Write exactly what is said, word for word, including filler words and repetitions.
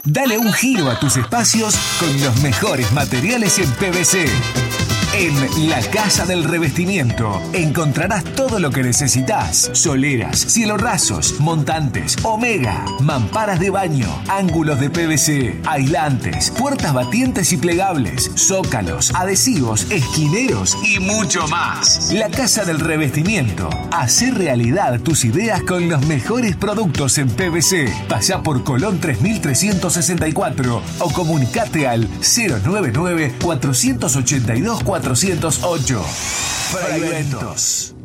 Dale un giro a tus espacios con los mejores materiales en P V C. En La Casa del Revestimiento encontrarás todo lo que necesitas: soleras, cielorrasos, montantes, omega, mamparas de baño, ángulos de P V C, aislantes, puertas batientes y plegables, zócalos, adhesivos, esquineros y mucho más. La Casa del Revestimiento. Hacé realidad tus ideas con los mejores productos en P V C. Pasá por Colón tres mil trescientos sesenta y cuatro o comunicate al cero nueve nueve, cuatro ocho dos, cuatro cero ocho. Fraiventos.